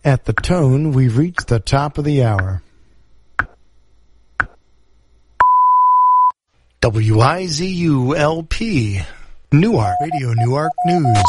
At the tone, we've reached the top of the hour. WIZU-LP, Newark, Radio Newark News.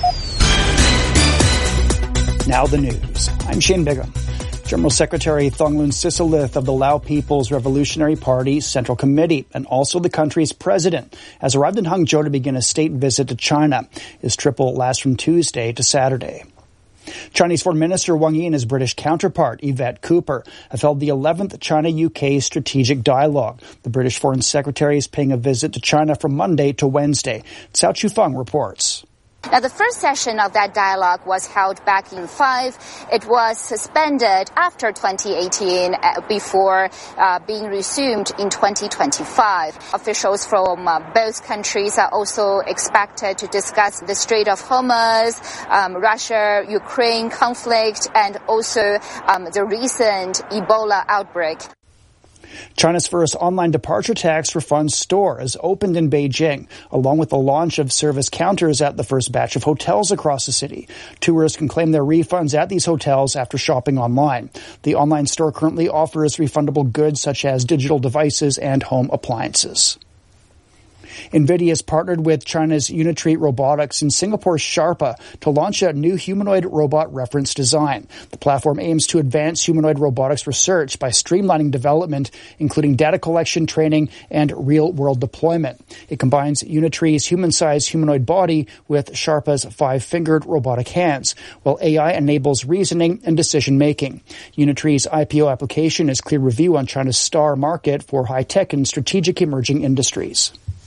Now the news. I'm Shane Bigham. General Secretary Thongloun Sisolith of the Lao People's Revolutionary Party Central Committee and also the country's president has arrived in Hangzhou to begin a state visit to China. His trip will last from Tuesday to Saturday. Chinese Foreign Minister Wang Yi and his British counterpart, Yvette Cooper, have held the 11th China-UK strategic dialogue. The British Foreign Secretary is paying a visit to China from Monday to Wednesday. Cao Chufeng reports. Now, the first session of that dialogue was held back in 5. It was suspended after 2018 before being resumed in 2025. Officials from both countries are also expected to discuss the Strait of Hormuz, Russia-Ukraine conflict, and also the recent Ebola outbreak. China's first online departure tax refund store has opened in Beijing, along with the launch of service counters at the first batch of hotels across the city. Tourists can claim their refunds at these hotels after shopping online. The online store currently offers refundable goods such as digital devices and home appliances. NVIDIA has partnered with China's Unitree Robotics and Singapore's Sharpa to launch a new humanoid robot reference design. The platform aims to advance humanoid robotics research by streamlining development, including data collection, training, and real-world deployment. It combines Unitree's human-sized humanoid body with Sharpa's 5-fingered robotic hands, while AI enables reasoning and decision-making. Unitree's IPO application is clear review on China's star market for high-tech and strategic emerging industries.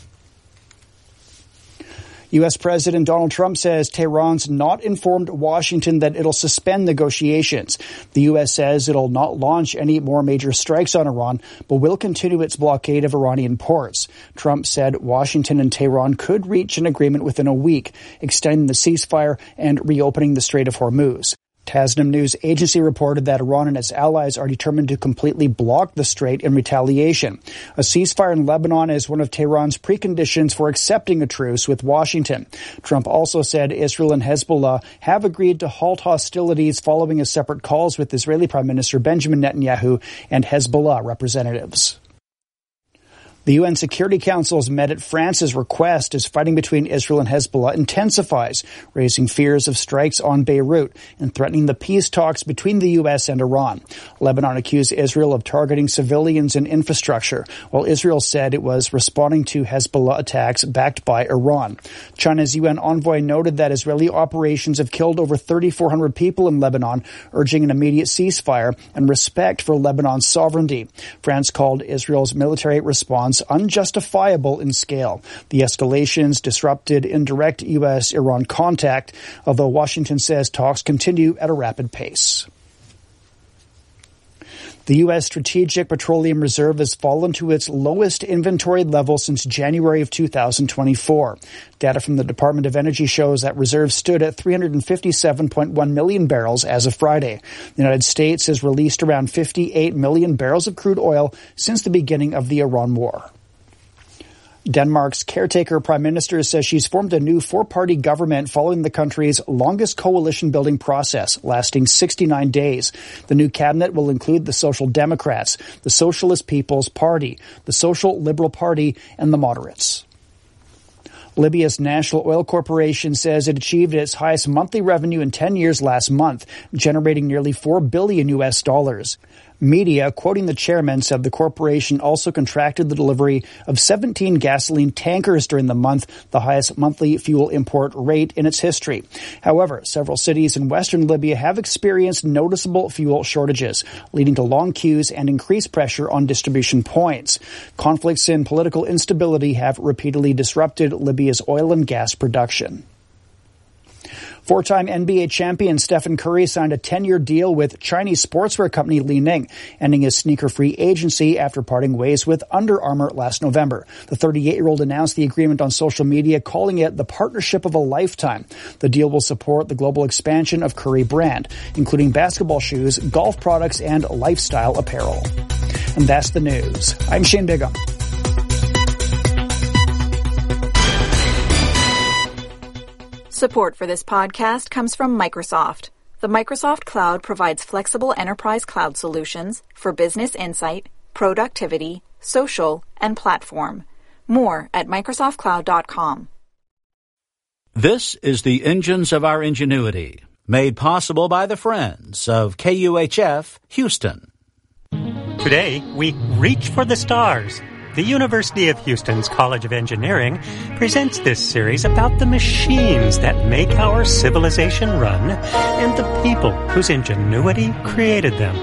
U.S. President Donald Trump says Tehran's not informed Washington that it'll suspend negotiations. The U.S. says it'll not launch any more major strikes on Iran, but will continue its blockade of Iranian ports. Trump said Washington and Tehran could reach an agreement within a week, extending the ceasefire and reopening the Strait of Hormuz. Tasnim News Agency reported that Iran and its allies are determined to completely block the strait in retaliation. A ceasefire in Lebanon is one of Tehran's preconditions for accepting a truce with Washington. Trump also said Israel and Hezbollah have agreed to halt hostilities following his separate calls with Israeli Prime Minister Benjamin Netanyahu and Hezbollah representatives. The UN Security Council has met at France's request as fighting between Israel and Hezbollah intensifies, raising fears of strikes on Beirut and threatening the peace talks between the U.S. and Iran. Lebanon accused Israel of targeting civilians and infrastructure, while Israel said it was responding to Hezbollah attacks backed by Iran. China's UN envoy noted that Israeli operations have killed over 3,400 people in Lebanon, urging an immediate ceasefire and respect for Lebanon's sovereignty. France called Israel's military response unjustifiable in scale. The escalations disrupted indirect U.S.-Iran contact, although Washington says talks continue at a rapid pace. The U.S. Strategic Petroleum Reserve has fallen to its lowest inventory level since January of 2024. Data from the Department of Energy shows that reserves stood at 357.1 million barrels as of Friday. The United States has released around 58 million barrels of crude oil since the beginning of the Iran war. Denmark's caretaker prime minister says she's formed a new 4-party government following the country's longest coalition-building process, lasting 69 days. The new cabinet will include the Social Democrats, the Socialist People's Party, the Social Liberal Party, and the Moderates. Libya's National Oil Corporation says it achieved its highest monthly revenue in 10 years last month, generating nearly $4 billion US. Media, quoting the chairman, said the corporation also contracted the delivery of 17 gasoline tankers during the month, the highest monthly fuel import rate in its history. However, several cities in western Libya have experienced noticeable fuel shortages, leading to long queues and increased pressure on distribution points. Conflicts and political instability have repeatedly disrupted Libya's oil and gas production. 4-time NBA champion Stephen Curry signed a 10-year deal with Chinese sportswear company Li Ning, ending his sneaker-free agency after parting ways with Under Armour last November. The 38-year-old announced the agreement on social media, calling it the partnership of a lifetime. The deal will support the global expansion of Curry brand, including basketball shoes, golf products, and lifestyle apparel. And that's the news. I'm Shane Bigham. Support for this podcast comes from Microsoft. The Microsoft Cloud provides flexible enterprise cloud solutions for business insight, productivity, social, and platform. More at microsoftcloud.com. This is the Engines of Our Ingenuity, made possible by the friends of KUHF Houston. Today, we reach for the stars. The University of Houston's College of Engineering presents this series about the machines that make our civilization run and the people whose ingenuity created them.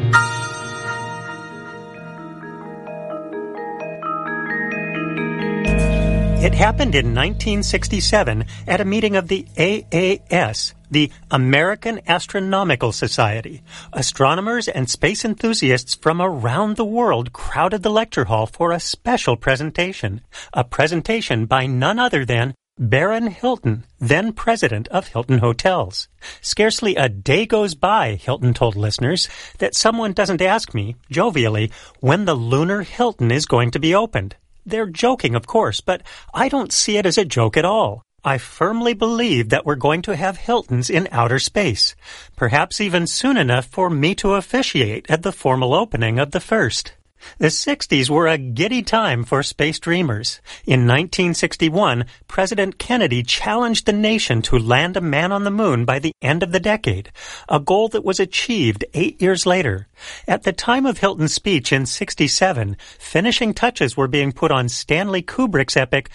It happened in 1967 at a meeting of the AAS, the American Astronomical Society. Astronomers and space enthusiasts from around the world crowded the lecture hall for a special presentation. A presentation by none other than Baron Hilton, then president of Hilton Hotels. Scarcely a day goes by, Hilton told listeners, that someone doesn't ask me, jovially, when the lunar Hilton is going to be opened. They're joking, of course, but I don't see it as a joke at all. I firmly believe that we're going to have Hiltons in outer space, perhaps even soon enough for me to officiate at the formal opening of the first. The 60s were a giddy time for space dreamers. In 1961, President Kennedy challenged the nation to land a man on the moon by the end of the decade, a goal that was achieved 8 years later. At the time of Hilton's speech in 67, finishing touches were being put on Stanley Kubrick's epic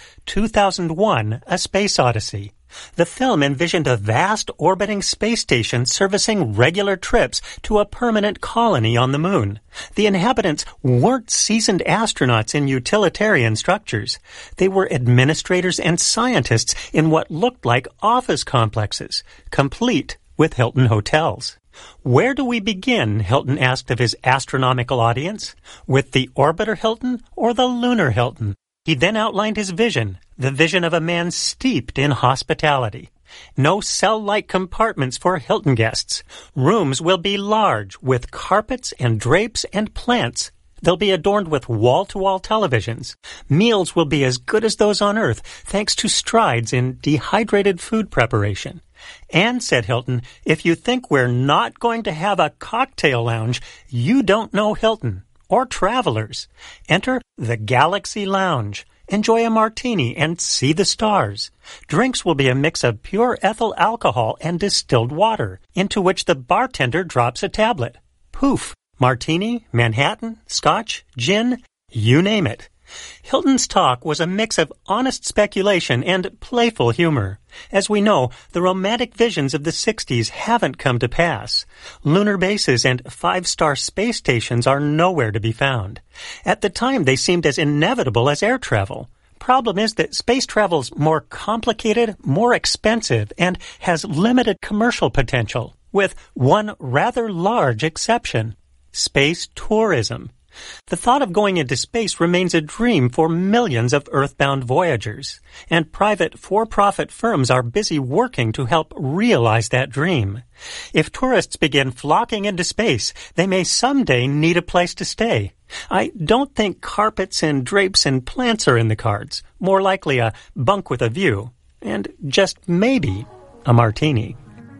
2001: A Space Odyssey. The film envisioned a vast orbiting space station servicing regular trips to a permanent colony on the moon. The inhabitants weren't seasoned astronauts in utilitarian structures. They were administrators and scientists in what looked like office complexes, complete with Hilton Hotels. Where do we begin, Hilton asked of his astronomical audience? With the orbiter Hilton or the lunar Hilton? He then outlined his vision, the vision of a man steeped in hospitality. No cell-like compartments for Hilton guests. Rooms will be large, with carpets and drapes and plants. They'll be adorned with wall-to-wall televisions. Meals will be as good as those on Earth, thanks to strides in dehydrated food preparation. And, said Hilton, if you think we're not going to have a cocktail lounge, you don't know Hilton. Or travelers. Enter the Galaxy Lounge. Enjoy a martini and see the stars. Drinks will be a mix of pure ethyl alcohol and distilled water, into which the bartender drops a tablet. Poof! Martini, Manhattan, Scotch, gin, you name it. Hilton's talk was a mix of honest speculation and playful humor. As we know, the romantic visions of the 60s haven't come to pass. Lunar bases and five-star space stations are nowhere to be found. At the time, they seemed as inevitable as air travel. Problem is that space travel's more complicated, more expensive, and has limited commercial potential, with one rather large exception: space tourism. The thought of going into space remains a dream for millions of earthbound voyagers, and private for-profit firms are busy working to help realize that dream. If tourists begin flocking into space, they may someday need a place to stay. I don't think carpets and drapes and plants are in the cards, more likely a bunk with a view, and just maybe a martini.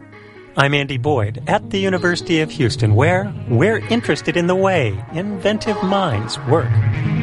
I'm Andy Boyd at the University of Houston, where we're interested in the way inventive minds work.